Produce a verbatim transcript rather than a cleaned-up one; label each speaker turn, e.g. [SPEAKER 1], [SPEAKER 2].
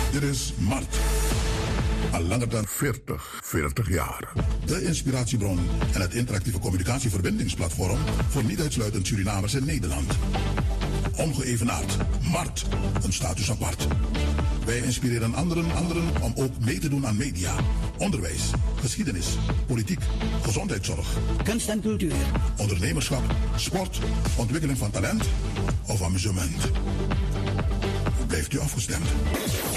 [SPEAKER 1] Dit is Mart. Al langer dan veertig, veertig jaar. De inspiratiebron en het interactieve communicatieverbindingsplatform voor niet uitsluitend Surinamers in Nederland. Ongeëvenaard. Mart. Een status apart. Wij inspireren anderen, anderen om ook mee te doen aan media, onderwijs, geschiedenis, politiek, gezondheidszorg,
[SPEAKER 2] kunst en cultuur,
[SPEAKER 1] ondernemerschap, sport, ontwikkeling van talent of amusement. Blijft u afgestemd?